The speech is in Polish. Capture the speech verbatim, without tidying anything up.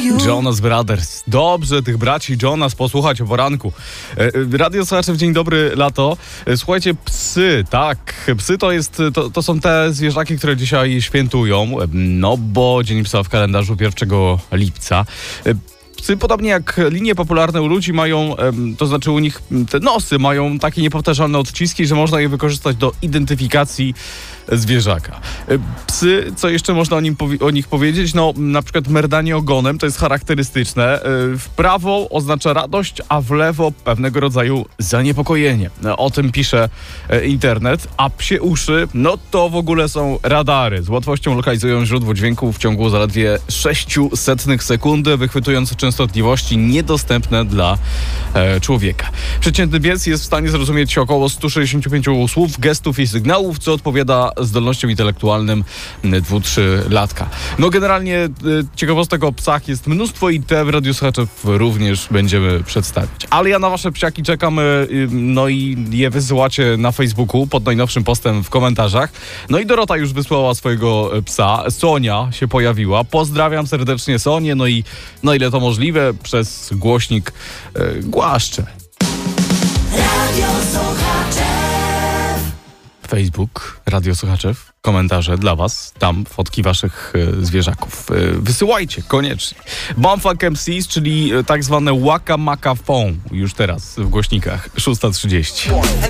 Jonas Brothers. Dobrze tych braci Jonas posłuchać o poranku. Radio Słuchacze, dzień dobry, lato. Słuchajcie, psy, tak. Psy to jest, to, to są te zwierzaki, które dzisiaj świętują. No bo Dzień Psa w kalendarzu pierwszego lipca. Psy, podobnie jak linie popularne u ludzi, mają, to znaczy u nich te nosy mają takie niepowtarzalne odciski, że można je wykorzystać do identyfikacji zwierzaka. Psy, co jeszcze można o, nim, o nich powiedzieć? No, na przykład merdanie ogonem, to jest charakterystyczne. W prawo oznacza radość, a w lewo pewnego rodzaju zaniepokojenie. O tym pisze internet. A psie uszy, no to w ogóle są radary. Z łatwością lokalizują źródło dźwięku w ciągu zaledwie sześciu setnych sekundy, wychwytując częstotliwości niedostępne dla e, człowieka. Przeciętny pies jest w stanie zrozumieć około sto sześćdziesiąt pięć słów, gestów i sygnałów, co odpowiada zdolnościom intelektualnym dwu do trzech latka. No generalnie e, ciekawostek o psach jest mnóstwo i te w Radiu Słuchaczy również będziemy przedstawić. Ale ja na wasze psiaki czekam, e, no i je wysyłacie na Facebooku pod najnowszym postem w komentarzach. No i Dorota już wysłała swojego psa. Sonia się pojawiła. Pozdrawiam serdecznie Sonię, no i na ile to możliwe, przez głośnik e, głaszczę. Radio Słuchacze. Facebook, Radio Słuchaczew, komentarze dla was, tam fotki waszych e, zwierzaków. E, wysyłajcie, koniecznie. Bumfuck M Cs, czyli e, tak zwane Waka Maka Phone, już teraz w głośnikach, szósta trzydzieści.